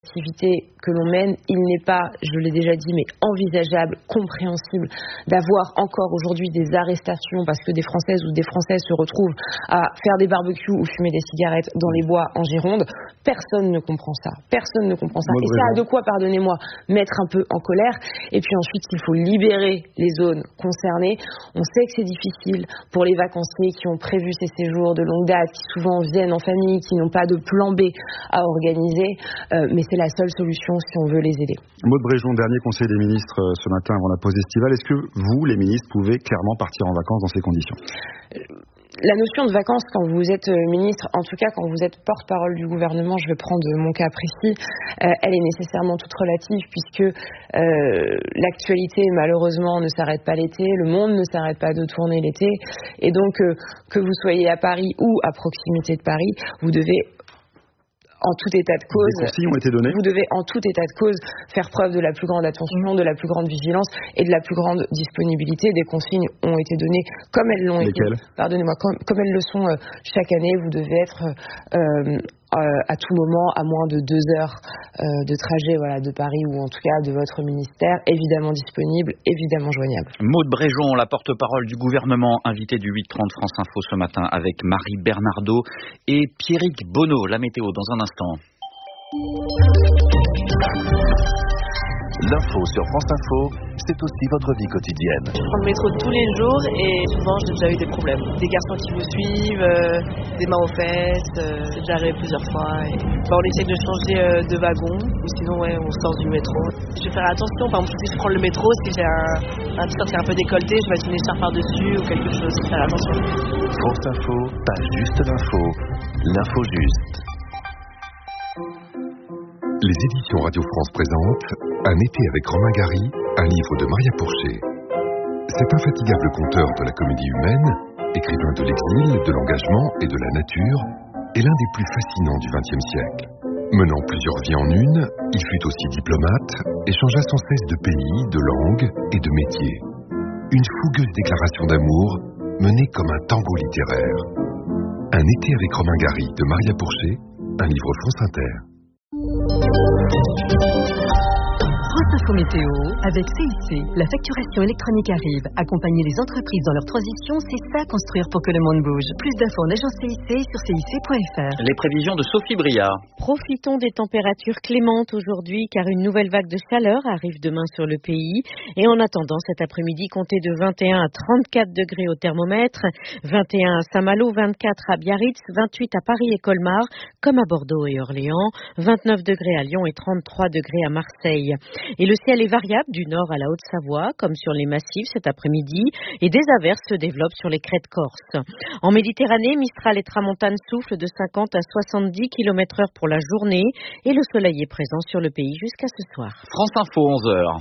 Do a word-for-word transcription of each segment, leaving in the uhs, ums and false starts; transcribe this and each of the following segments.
l'activité que l'on mène, il n'est pas, je l'ai déjà dit, mais envisageable, compréhensible, d'avoir encore aujourd'hui des arrestations parce que des Françaises ou des Français se retrouvent à faire des barbecues ou fumer des cigarettes dans les bois en Gironde. Personne ne comprend ça. Personne ne comprend ça. Et ça a de quoi, pardonnez-moi, mettre un peu en colère. Et puis ensuite, il faut libérer les zones concernées. On sait que c'est difficile pour les vacanciers qui ont prévu ces séjours de longue date, qui souvent viennent en famille, qui n'ont pas de plan B à organiser. Euh, mais c'est la seule solution si on veut les aider. Maud Bréjon, dernier conseil des ministres ce matin avant la pause estivale. Est-ce que vous, les ministres, pouvez clairement partir en vacances dans ces conditions ? La notion de vacances, quand vous êtes ministre, en tout cas quand vous êtes porte-parole du gouvernement, je vais prendre mon cas précis, euh, elle est nécessairement toute relative puisque euh, l'actualité malheureusement ne s'arrête pas l'été, le monde ne s'arrête pas de tourner l'été, et donc euh, que vous soyez à Paris ou à proximité de Paris, vous devez en tout état de cause, des consignes ont été données. Vous devez en tout état de cause faire preuve de la plus grande attention, de la plus grande vigilance et de la plus grande disponibilité. Des consignes ont été données comme elles l'ont Lesquelles été. Pardonnez-moi, comme, comme elles le sont euh, chaque année. Vous devez être euh, euh, à tout moment à moins de deux heures euh, de trajet, voilà, de Paris ou en tout cas de votre ministère, évidemment disponible, évidemment joignable. Maud Bréjon, la porte-parole du gouvernement, invitée du huit trente France Info ce matin avec Marie Bernardo et Pierrick Bonneau. La météo dans un instant. L'info sur France Info, c'est aussi votre vie quotidienne. Je prends le métro tous les jours et souvent j'ai déjà eu des problèmes. Des garçons qui vous suivent, euh, des mains aux fesses, euh, c'est déjà arrivé plusieurs fois. Et... Bah, on essaie de changer euh, de wagon, ou sinon ouais, on sort du métro. Je vais faire attention, par exemple si je prends le métro, si j'ai un, un t-shirt qui est un peu décolleté, je vais mettre une écharpe par-dessus ou quelque chose, je vais faire attention. France Info, pas juste l'info, l'info juste. Les éditions Radio France présentent Un été avec Romain Gary, un livre de Maria Pourchet. Cet infatigable conteur de la comédie humaine, écrivain de l'exil, de l'engagement et de la nature, est l'un des plus fascinants du vingtième siècle. Menant plusieurs vies en une, il fut aussi diplomate et changea sans cesse de pays, de langue et de métier. Une fougueuse déclaration d'amour menée comme un tango littéraire. Un été avec Romain Gary de Maria Pourchet, un livre France Inter. France Info Météo, avec C I C, la facturation électronique arrive. Accompagner les entreprises dans leur transition, c'est ça construire pour que le monde bouge. Plus d'infos en agence C I C sur C I C point F R. Les prévisions de Sophie Briard. Profitons des températures clémentes aujourd'hui car une nouvelle vague de chaleur arrive demain sur le pays. Et en attendant, cet après-midi, comptez de vingt et un à trente-quatre degrés au thermomètre, vingt et un à Saint-Malo, vingt-quatre à Biarritz, vingt-huit à Paris et Colmar, comme à Bordeaux et Orléans, vingt-neuf degrés à Lyon et trente-trois degrés à Marseille. Et le ciel est variable du nord à la Haute-Savoie, comme sur les massifs cet après-midi, et des averses se développent sur les crêtes corses. En Méditerranée, Mistral et Tramontane soufflent de cinquante à soixante-dix kilomètres heure pour la journée, et le soleil est présent sur le pays jusqu'à ce soir. France Info, onze heures.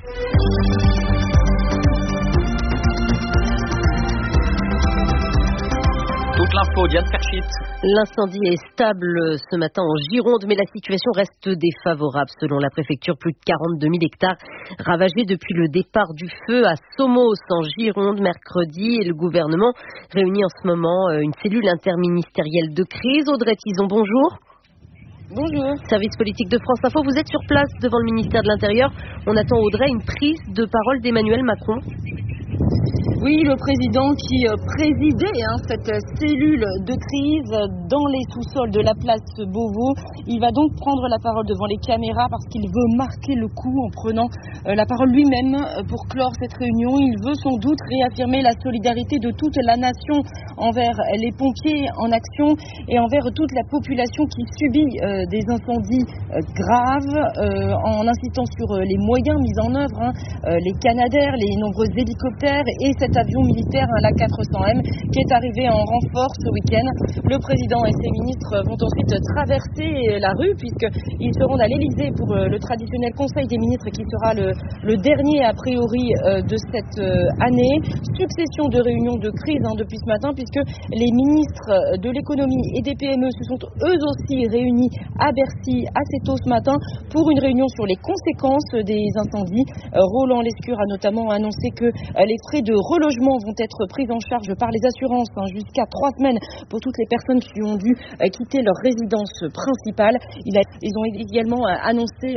Toute l'info, Diane Ferchit. L'incendie est stable ce matin en Gironde, mais la situation reste défavorable. Selon la préfecture, plus de quarante-deux mille hectares ravagés depuis le départ du feu à Somos en Gironde mercredi. Et le gouvernement réunit en ce moment une cellule interministérielle de crise. Audrey Tison, bonjour. Bonjour. Service politique de France Info, vous êtes sur place devant le ministère de l'Intérieur. On attend, Audrey, une prise de parole d'Emmanuel Macron. Oui, le président qui présidait hein, cette cellule de crise dans les sous-sols de la place Beauvau. Il va donc prendre la parole devant les caméras parce qu'il veut marquer le coup en prenant euh, la parole lui-même pour clore cette réunion. Il veut sans doute réaffirmer la solidarité de toute la nation envers les pompiers en action et envers toute la population qui subit euh, des incendies euh, graves euh, en insistant sur euh, les moyens mis en œuvre, hein, euh, les Canadair, les nombreux hélicoptères et cet avion militaire, un l'A quatre cents M, qui est arrivé en renfort ce week-end. Le président et ses ministres vont ensuite traverser la rue puisqu'ils seront à l'Élysée pour le traditionnel conseil des ministres qui sera le, le dernier a priori de cette année. Succession de réunions de crise hein, depuis ce matin puisque les ministres de l'économie et des P M E se sont eux aussi réunis à Bercy assez tôt ce matin pour une réunion sur les conséquences des incendies. Roland Lescure a notamment annoncé que les frais de relogement vont être pris en charge par les assurances hein, jusqu'à trois semaines pour toutes les personnes qui ont dû euh, quitter leur résidence principale. Il a, ils ont également euh, annoncé